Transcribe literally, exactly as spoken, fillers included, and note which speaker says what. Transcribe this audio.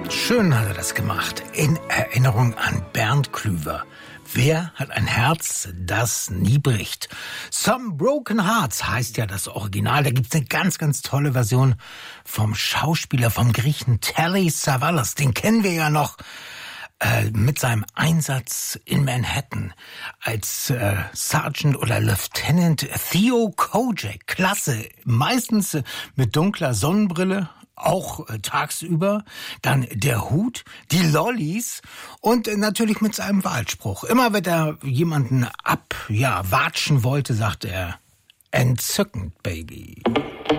Speaker 1: Schön hat er das gemacht. In Erinnerung an Bernd Klüver. Wer hat ein Herz, das nie bricht? Some Broken Hearts heißt ja das Original. Da gibt's eine ganz, ganz tolle Version vom Schauspieler, vom Griechen Telly Savalas. Den kennen wir ja noch äh, mit seinem Einsatz in Manhattan als äh, Sergeant oder Lieutenant Theo Kojak. Klasse. Meistens äh, mit dunkler Sonnenbrille. Auch äh, tagsüber, dann der Hut, die Lollis und äh, natürlich mit seinem Wahlspruch. Immer wenn er jemanden ab, ja, watschen wollte, sagte er, entzückend, Baby.